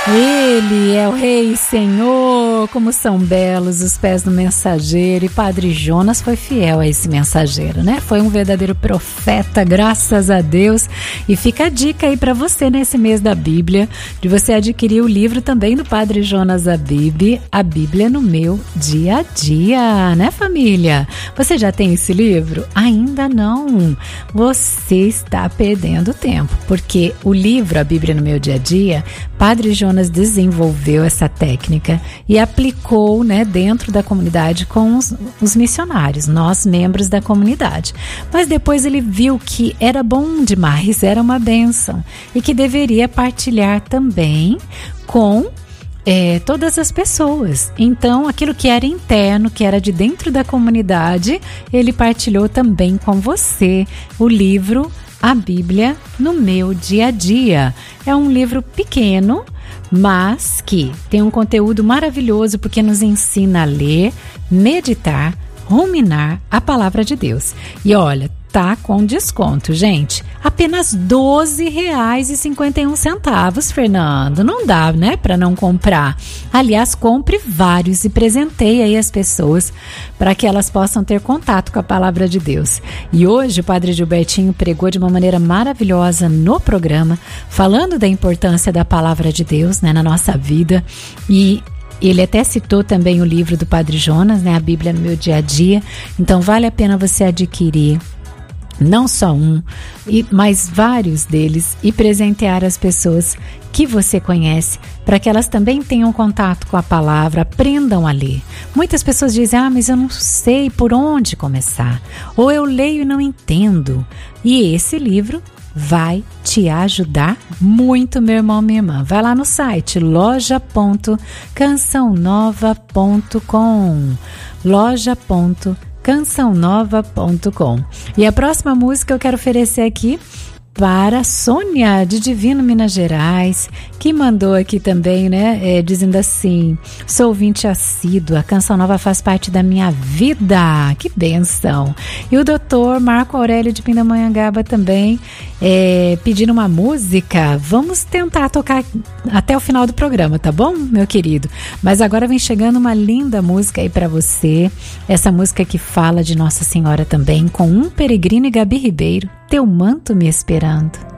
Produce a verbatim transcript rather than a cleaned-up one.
Ele é o Rei Senhor, como são belos os pés do mensageiro, e Padre Jonas foi fiel a esse mensageiro, né? Foi um verdadeiro profeta, graças a Deus. E fica a dica aí para você nesse mês da Bíblia, de você adquirir o livro também do Padre Jonas Abib, A Bíblia no Meu Dia a Dia, né, família? Você já tem esse livro? Ainda não. Você está perdendo tempo, porque o livro A Bíblia no Meu Dia a Dia, Padre Jonas desenvolveu essa técnica e aplicou, né, dentro da comunidade com os, os missionários, nós membros da comunidade. Mas depois ele viu que era bom demais, era uma bênção, e que deveria partilhar também com É, todas as pessoas. Então, aquilo que era interno, que era de dentro da comunidade, ele partilhou também com você. O livro A Bíblia no Meu Dia a Dia. É um livro pequeno, mas que tem um conteúdo maravilhoso, porque nos ensina a ler, meditar, ruminar a palavra de Deus. E olha, tá com desconto, gente. Apenas doze reais e cinquenta e um centavos, Fernando. Não dá, né, para não comprar. Aliás, compre vários e presenteie aí as pessoas para que elas possam ter contato com a palavra de Deus. E hoje o Padre Gilbertinho pregou de uma maneira maravilhosa no programa, falando da importância da palavra de Deus, né, na nossa vida. E ele até citou também o livro do Padre Jonas, né, A Bíblia no Meu Dia a Dia. Então vale a pena você adquirir não só um, mas vários deles, e presentear as pessoas que você conhece, para que elas também tenham contato com a palavra, aprendam a ler. Muitas pessoas dizem, ah, mas eu não sei por onde começar, ou eu leio e não entendo. E esse livro vai te ajudar muito, meu irmão, minha irmã. Vai lá no site loja ponto canção nova ponto com, loja ponto canção nova ponto com. E a próxima música eu quero oferecer aqui para Sônia, de Divino, Minas Gerais, que mandou aqui também, né, é, dizendo assim: sou ouvinte assídua, a Canção Nova faz parte da minha vida, que bênção. E o doutor Marco Aurélio de Pindamonhangaba também, é, pedindo uma música. Vamos tentar tocar até o final do programa, tá bom, meu querido? Mas agora vem chegando uma linda música aí para você, essa música que fala de Nossa Senhora também, com Um Peregrino e Gabi Ribeiro, Teu Manto Me Esperando.